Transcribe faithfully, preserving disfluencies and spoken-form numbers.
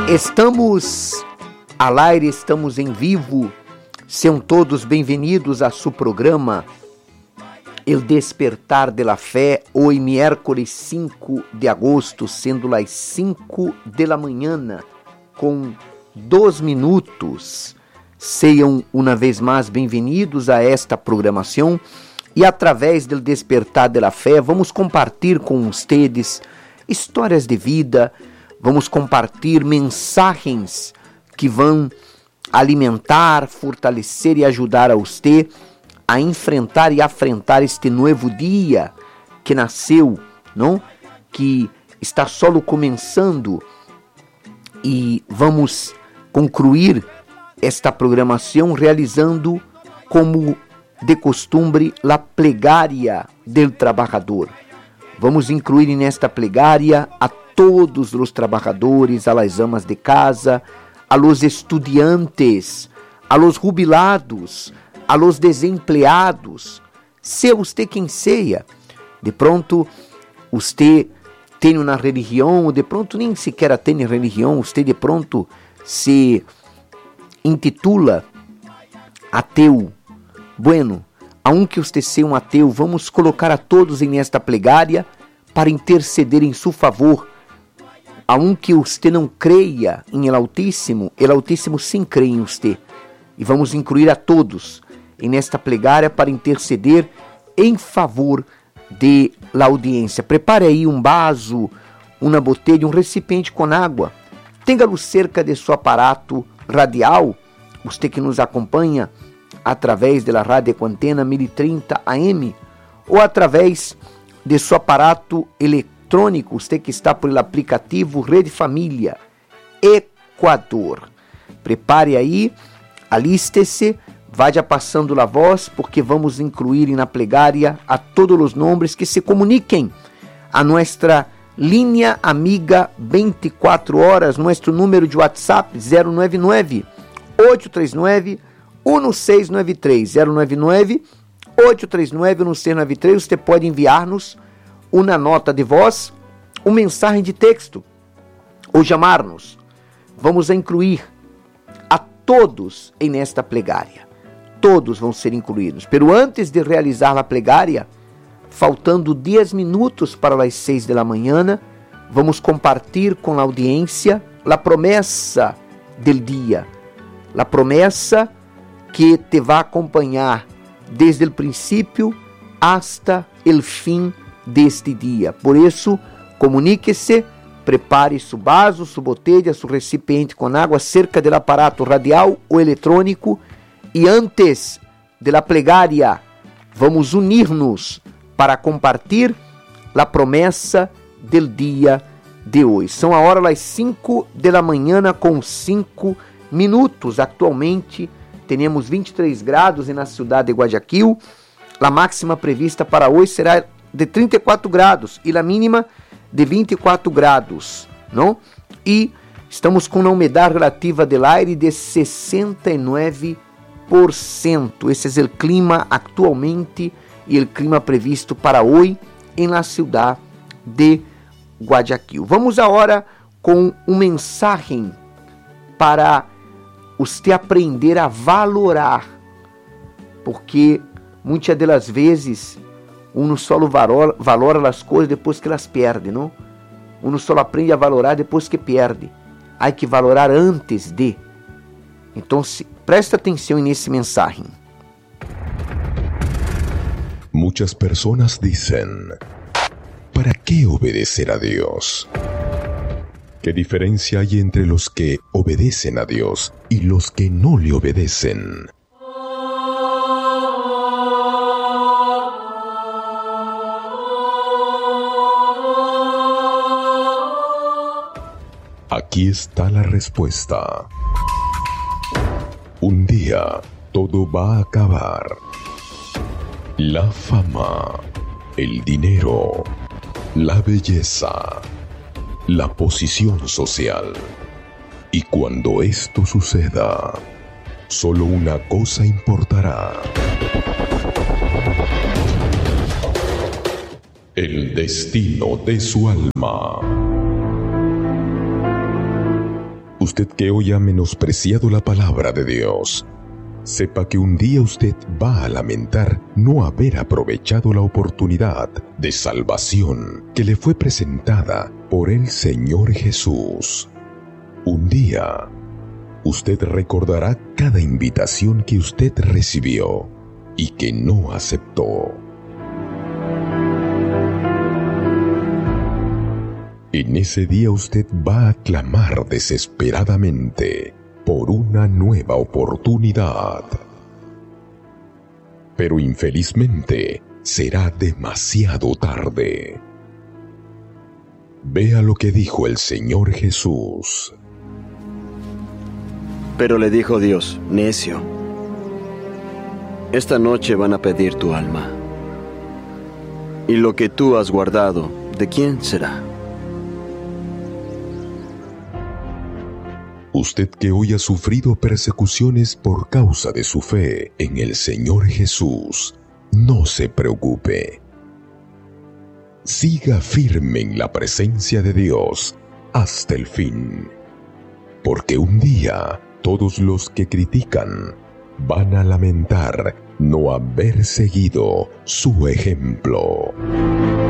Estamos al aire, estamos em vivo. Sejam todos bem-vindos a seu programa El Despertar de la Fé, hoje miércoles cinco de agosto, sendo as cinco de la manhã, com dois minutos. Sejam uma vez mais bem-vindos a esta programação e através do Despertar de la Fé vamos compartilhar com vocês histórias de vida, vamos compartilhar mensagens que vão alimentar, fortalecer e ajudar a você a enfrentar e afrontar este novo dia que nasceu, não? Que está só começando, e vamos concluir esta programação realizando, como de costume, a plegária do trabalhador. Vamos incluir nesta plegária a todos os trabalhadores, a las amas de casa, a los estudiantes, a los jubilados, a los desempleados. Se você quem seja, de pronto você tem uma religião, ou de pronto nem sequer tem religião, você de pronto se intitula ateu. Bueno, aunque você seja um ateu, vamos colocar a todos em esta plegária para interceder em seu favor. Aunque você não creia em El Altíssimo, El Altíssimo sim crê em você. E vamos incluir a todos em esta plegária para interceder em favor de la audiência. Prepare aí um vaso, uma botella, um recipiente com água. Tenha-lo cerca de seu aparato radial, você que nos acompanha através da rádio com antena mil e trinta A M, ou através de seu aparato eletrônico, você que está por el aplicativo Rede Família Equador. Prepare aí, aliste-se, vá passando a voz, porque vamos incluir na plegária a todos os nomes que se comuniquem a nossa linha amiga vinte e quatro horas, nosso número de WhatsApp zero nove nove, oito três nove, um seis nove três, zero nove nove, oito três nove, um seis nove três. Você pode enviar-nos uma nota de voz, uma mensagem de texto, ou chamar-nos. Vamos incluir a todos em esta plegária. Todos vão ser incluídos. Pero antes de realizar a plegária, faltando dez minutos para as seis da manhã, vamos compartilhar com a audiência a promessa del dia. A promessa que te vai acompanhar desde o princípio hasta o fim deste dia. Por isso, comunique-se, prepare seu vaso, sua botella, seu recipiente com água cerca do aparato radial ou eletrônico, e antes da plegária, vamos unir-nos para compartilhar a promessa do dia de hoje. São a hora das cinco da manhã com cinco minutos. Atualmente, temos vinte e três graus na cidade de Guayaquil. A máxima prevista para hoje será de trinta e quatro graus e a mínima de vinte e quatro graus, não? E estamos com uma umidade relativa do ar de sessenta e nove por cento. Esse é o clima atualmente e o clima previsto para hoje em la cidade de Guayaquil. Vamos agora com uma mensagem para você aprender a valorar, porque muitas das vezes uno só valora, valora as coisas depois que elas perde, não? Uno só aprende a valorar depois que perde. Há que valorar antes de. Então, se, presta atenção nesse mensagem. Muchas personas dicen, ¿para qué obedecer a Dios? ¿Qué diferencia hay entre los que obedecen a Dios y los que no le obedecen? Aquí está la respuesta. Un día todo va a acabar. La fama, el dinero, la belleza, la posición social. Y cuando esto suceda, solo una cosa importará: el destino de su alma. Usted que hoy ha menospreciado la palabra de Dios, sepa que un día usted va a lamentar no haber aprovechado la oportunidad de salvación que le fue presentada por el Señor Jesús. Un día, usted recordará cada invitación que usted recibió y que no aceptó. En ese día usted va a clamar desesperadamente por una nueva oportunidad. Pero infelizmente será demasiado tarde. Vea lo que dijo el Señor Jesús. Pero le dijo Dios: necio, esta noche van a pedir tu alma, y lo que tú has guardado, ¿de quién será? Usted que hoy ha sufrido persecuciones por causa de su fe en el Señor Jesús, no se preocupe. Siga firme en la presencia de Dios hasta el fin, porque un día todos los que critican van a lamentar no haber seguido su ejemplo.